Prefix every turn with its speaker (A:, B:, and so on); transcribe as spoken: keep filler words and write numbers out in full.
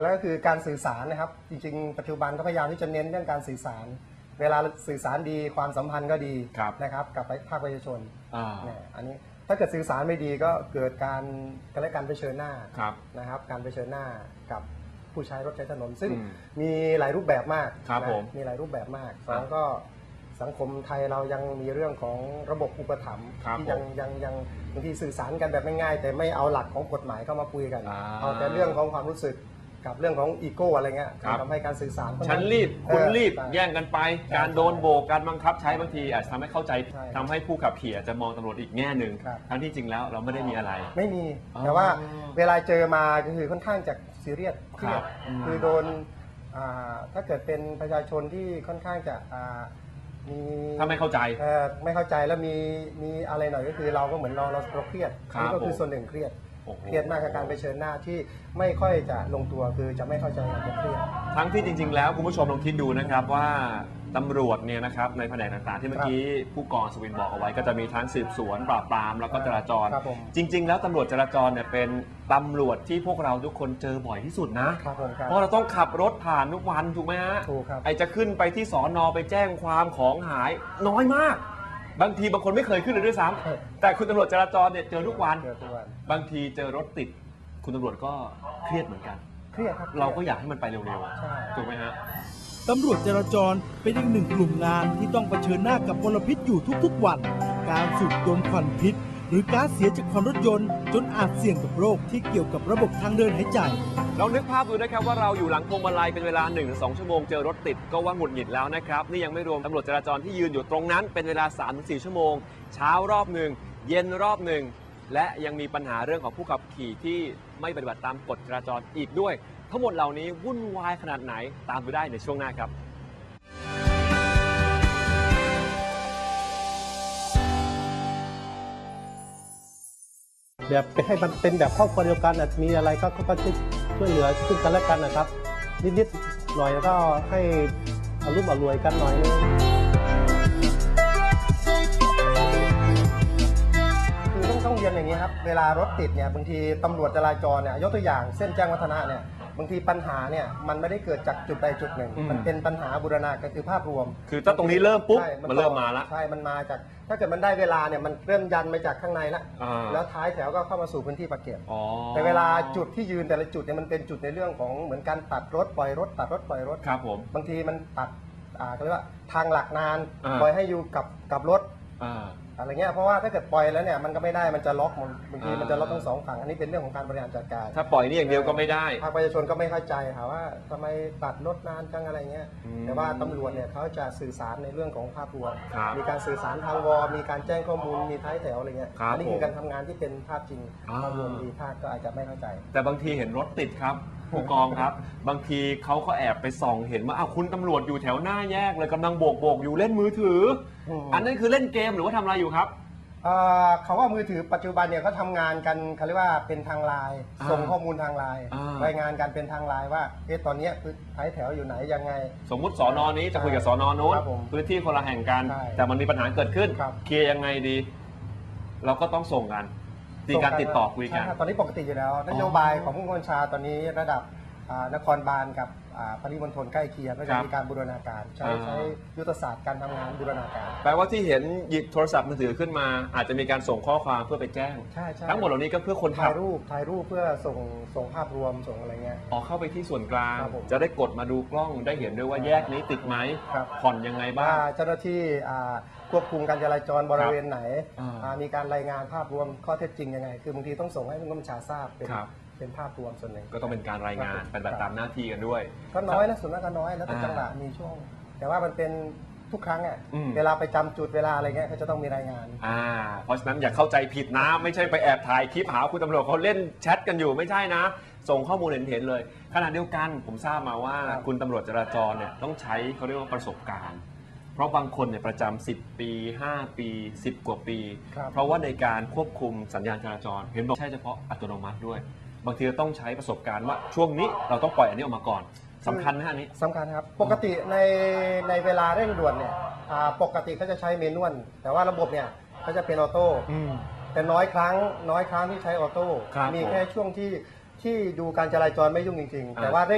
A: แล้วก็คือการสื่อสารนะครับจริงๆปัจจุบันก็พยายามที่จะเน้นเรื่องการสื่อสาร เวลาสื่อสารดีความสัมพันธ์ก็ดีนะครับกับภาคประชาชนเนี่ยอันนี้ถ้าเกิดสื่อสารไม่ดีก็เกิดการการและการเผชิญหน้านะครับการเผชิญหน้ากับผู้ใช้รถใช้ถนนซึ่งมีหลายรูปแบบมากมีหลายรูปแบบมากสองก็สังคมไทยเรายังมีเรื่องของระบบอุปถัมภ์ที่ยังยังยังบางทีสื่อสารกันแบบง่ายๆแต่ไม่เอาหลักของกฎหมายเข้ามาคุยกันเอาแต่เรื่องของความรู้สึกกับเรื่องของอีโก้อะไรเงี้ยทำให้การสื่อสาร
B: ฉันรีบคุณรีบแย่งกันไปการโดนโบกการบังคับใช้บางทีอาจจะทำให้เข้าใจทำให้ผู้ขับขี่อาจจะมองตำรวจอีกแง่หนึ่งทั้งที่จริงแล้วเราไม่ได้มีอะไร
A: ไม่มีแต่ว่าเวลาเจอมาก็คือค่อนข้างจะซีเรียสเครียดคือโดนถ้าเกิดเป็นประชาชนที่ค่อนข้างจะมี
B: ถ้าไม่เข้าใจ
A: ไม่เข้าใจแล้วมีมีอะไรหน่อยก็คือเราก็เหมือนเราเราเครียดนี่ก็คือส่วนหนึ่งเครียดเครียดมากกับการเผชิญหน้าที่ไม่ค่อยจะลงตัวคือจะไม่เข้าใจจะเครียด
B: ทั้งที่จริงๆแล้วคุณผู้ชมลองคิดดูนะครับว่าตำรวจเนี่ยนะครับในแผนกต่างๆที่เมื่อกี้ผู้กองสวินบอกเอาไว้ก็จะมีทั้งสืบสวนปราบปรามแล้วก็จราจรจริงๆแล้วตำรวจจราจรเนี่ยเป็นตำรวจที่พวกเราทุกคนเจอบ่อยที่สุดนะเพราะเราต้องขับรถผ่านทุกวันถูกไหมฮะไอจะขึ้นไปที่สอนอไปแจ้งความของหายน้อยมากบางทีบางคนไม่เคยขึ้นเลยด้วยซ้ำแต่คุณตำรวจจราจรเนี่ยเจอทุกวันบางทีเจอรถติดคุณตำรวจก็เครียดเหมือนกัน
A: เครียดครับ
B: เราก็อยากให้มันไปเร็วๆถูกไหมฮะ
C: ตำรวจจราจรเป็นอีกหนึ่งกลุ่มงานที่ต้องเผชิญหน้ากับมลพิษอยู่ทุกๆวันการสูดดมควันพิษหรือก๊าซเสียจากควันรถยนต์จนอาจเสี่ยงกับโรคที่เกี่ยวกับระบบทางเดินหายใจ
B: ลองนึกภาพดูนะครับว่าเราอยู่หลังพวงมาลัยเป็นเวลา หนึ่งถึงสอง ชั่วโมงเจอรถติดก็ว่าหงุดหงิดแล้วนะครับนี่ยังไม่รวมตำรวจจราจรที่ยืนอยู่ตรงนั้นเป็นเวลา สามถึงสี่ ชั่วโมงเช้ารอบหนึ่งเย็นรอบหนึ่งและยังมีปัญหาเรื่องของผู้ขับขี่ที่ไม่ปฏิบัติตามกฎจราจรอีกด้วยทั้งหมดเหล่านี้วุ่นวายขนาดไหนตามไปได้ในช่วงหน้าครับ
A: แบบให้มันเป็นแบบครอบครัวเดียวกันมีอะไรก็ก็ช่วยเหลือซึ่งกันและกันนะครับนิดๆหน่อยแล้วก็ให้อารมณ์อรวยกันหน่อยนึงคือต้องต้องเรียนอย่างนี้ครับเวลารถติดเนี่ยบางทีตำรวจจราจรเนี่ยยกตัวอย่างเส้นแจ้งวัฒนะเนี่ยบางทีปัญหาเนี่ยมันไม่ได้เกิดจากจุดใดจุดหนึ่งมันเป็นปัญหาบูรณาการคือภาพรวม
B: คือถ้าตรงนี้เริ่มปุ๊บมันเริ่มมาแล้ว
A: ใช่มันมาจากถ้าเกิดมันได้เวลาเนี่ยมันเริ่มยันมาจากข้างในแล้วแล้วท้ายแถวก็เข้ามาสู่พื้นที่ปากเกร็ดแต่เวลาจุดที่ยืนแต่ละจุดเนี่ยมันเป็นจุดในเรื่องของเหมือนการตัดรถปล่อยรถตัดรถปล่อยรถ
B: ครับผม
A: บางทีมันตัดอ่าเรียกว่าทางหลักนานปล่อยให้อยู่กับกับรถอะไรเงี้ยเพราะว่าถ้าเกิดปล่อยแล้วเนี่ยมันก็ไม่ได้มันจะล็อกมันบางทีมันจะล็อกทั้งสองฝั่งอันนี้เป็นเรื่องของการบริหารจัดการ
B: ถ้าปล่อยนี่อย่างเดียวก็ไม่ได้
A: ภาคประชาชนก็ไม่เข้าใจค่ะว่าทำไมตัดรถนานจังอะไรเงี้ยแต่ว่าตำรวจเนี่ยเขาจะสื่อสารในเรื่องของภาพรวมมีการสื่อสารทางวอลมีการแจ้งข้อมูลมีท้ายแถวอะไรเงี้ยอันนี้คือการทำงานที่เป็นภาพจริงภาพรวมดีภาพก็อาจจะไม่เข้าใจ
B: แต่บางทีเห็นรถติดครับผู้กองครับบางทีเขาก็แอบไปส่องเห็นว่าอ้าวคุณตำรวจอยู่แถวหน้าแยกเลยกำลังโบกโบกอยู่เล่นมือถืออันนั้นคือเล่นเกมหรือว่าทำอะไรอยู่ครับ
A: เขาว่ามือถือปัจจุบันเนี่ยเขาทำงานกันเขาเรียกว่าเป็นทางไลน์ส่งข้อมูลทางไลน์รายงานกันเป็นทางไลน์ว่าเอ๊ะตอนนี้คือท้ายแถวอยู่ไหนยังไง
B: สมมุติสอนอนี้จะคุยกับสอนอโน้นพื้นที่คนละแห่งกันแต่มันมีปัญหาเกิดขึ้นเคลียร์ยังไงดีเราก็ต้องส่งกันมีการติดต่อคุยกัน
A: ตอนนี้ปกติอยู่แล้วนโยบายของผู้บัญชาตอนนี้ระดับนครบาลกับปริมณฑลใกล้เคียงก็จะมีการบูรณาการใช้ใช้ยุทธศาสตร์การทำงานบูรณาการ
B: แปลว่าที่เห็นหยิบโทรศัพท์มือถือขึ้นมาอาจจะมีการส่งข้อความเพื่อไปแจ้ง
A: ใช่ใช่
B: ทั้งหมดเหล่านี้ก็เพื่อคน
A: ถ่ายรูปถ่ายรูปเพื่อส่งส่งภาพรวมส่งอะไรเงี้ย
B: ออกเข้าไปที่ส่วนกลางจะได้กดมาดูกล้องได้เห็นด้วยว่าแยกนี้ติดไหมผ่อนยังไงบ้าง
A: เจ้าหน้าที่ควบคุมการจราจรบริเวณไหนมีการรายงานภาพรวมข้อเท็จจริงยังไงคือบางทีต้องส่งให้ผู้บัญชาทราบเป็นเป็นภาพรวมส่วนหนึ่ง
B: ก็ต้องเป็นการรายงานเป็นแบบตามหน้าที่กันด้วย
A: ก็น้อยนะส่วนมากก็น้อยแล้วแต่จังหวะมีช่วงแต่ว่ามันเป็นทุกครั้งอ่ะเวลาไปจำจุดเวลาอะไรเงี้ยเขาจะต้องมีรายงาน
B: อ่าเพราะฉะนั้นอย่าเข้าใจผิดนะไม่ใช่ไปแอบถ่ายคลิปหาคุณตำรวจเขาเล่นแชทกันอยู่ไม่ใช่นะส่งข้อมูลเห็นๆเลยขณะเดียวกันผมทราบมาว่าคุณตำรวจจราจรเนี่ยต้องใช้เขาเรียกว่าประสบการณ์เพราะบางคนเนี่ยประจำสิบปีห้าปีสิบกว่าปีเพราะว่าในการควบคุมสัญญาณจราจรเห็นบอกใช่เฉพาะอัตโนมัติด้วยบางทีเราต้องใช้ประสบการณ์ว่าช่วงนี้เราต้องปล่อยอันนี้ออกมาก่อนสำคัญนะอันนี้
A: สำคัญครับปกติในในเวลาเร่งด่วนเนี่ยปกติเขาจะใช้เมนวลแต่ว่าระบบเนี่ยเขาจะเป็นออโต้แต่น้อยครั้งน้อยครั้งที่ใช้ออโต้มีแค่ช่วงที่ที่ดูการจราจรไม่ยุ่งจริงๆแต่ว่า